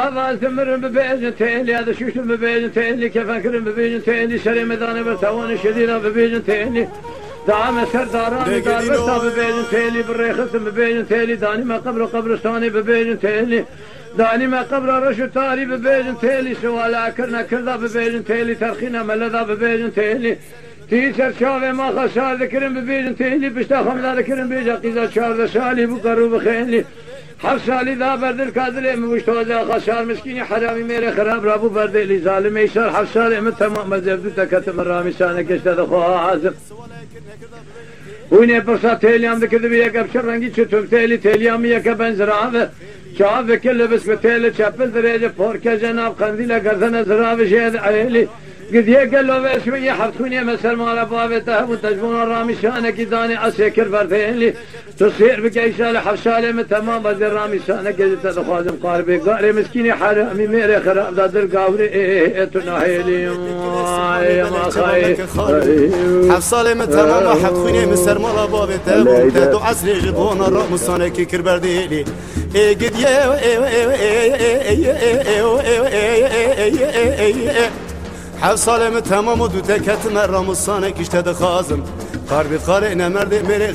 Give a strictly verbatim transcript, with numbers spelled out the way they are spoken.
هذا ثمر ببيجن تيلي هذا شوش ببيجن تيلي كيف أكرم ببيجن تيلي شري مداني برتوان شديدة ببيجن تيلي دعم سرداراني دار برتا ببيجن تيلي بالريخس ببيجن تيلي داني ما قبر قبرستاني ببيجن تيلي داني ما قبر رشو تاري ببيجن تيلي سوالا كرنا كردا ببيجن تيلي ترخينا ملدا ببيجن تيلي تيسر شاوه ما خسار ذكرن ببيجن تيلي بشتا خمدا ذكرن بيجا قيزا شارد سالي بقرو بخيلي حف سالی دا بردل کادر مشتوزا خسار مسکینی حرامی میره خراب رابو بردلی ظالم ایشار حف سالی من تمام مزبدو تکتم رامی سانه کشته دخواه حازم وینه پرسا تیلیام دکرده بی یک ابشر رنگی چطور تیلی تیلیامی یک بنزرابه چاو وکل بس به تیل چپل دریجه پورکه جناب قندیل گردن زرابه شید عیلی قد يقلوا بشوية حفتوني مسر مال بابته وتجبون الرامي شانك داني اسكر بردين تصير بقيسال حفسالي من تمام بدر رامي شانك قد تدخوازم قاربي قاري مسكيني حرامي ميري خراب دادر قاوري ايه تناهيلي يا ما خاي حفسالي من تمام حفتوني مسر مال بابته وتدو عسري جبون الرامي شانك كر بردين ايه قد يه حفصالم تمام و دو تکت مرام و سانه کشته دخازم قربی قاره نمرده میره